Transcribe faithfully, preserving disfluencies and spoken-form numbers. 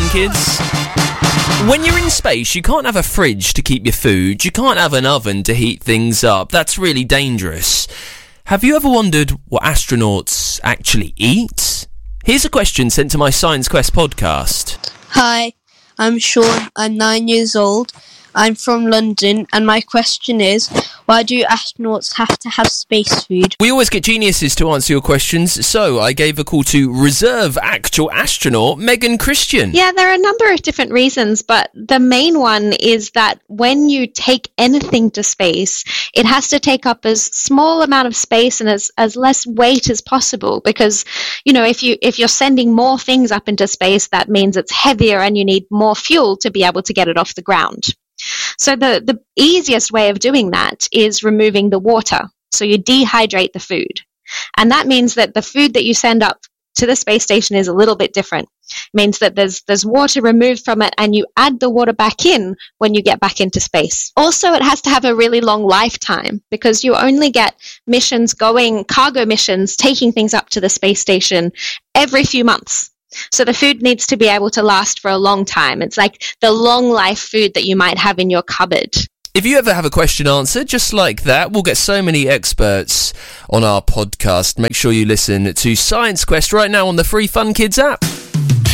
Kids. When you're in space, you can't have a fridge to keep your food. You can't have an oven to heat things up. That's really dangerous. Have you ever wondered what astronauts actually eat? Here's a question sent to my Science Quest podcast. Hi, I'm Sean. I'm nine years old. I'm from London, and my question is, why do astronauts have to have space food? We always get geniuses to answer your questions, so I gave a call to reserve actual astronaut Megan Christian. Yeah, there are a number of different reasons, but the main one is that when you take anything to space, it has to take up as small amount of space and as, as less weight as possible, because, you know, if you if you're sending more things up into space, that means it's heavier and you need more fuel to be able to get it off the ground. So the, the easiest way of doing that is removing the water. So you dehydrate the food. And that means that the food that you send up to the space station is a little bit different. It means that there's there's water removed from it and you add the water back in when you get back into space. Also, it has to have a really long lifetime because you only get missions going, cargo missions, taking things up to the space station every few months. So the food needs to be able to last for a long time. It's like the long life food that you might have in your cupboard. If you ever have a question answered just like that, we'll get so many experts on our podcast. Make sure you listen to Science Quest right now on the free Fun Kids app.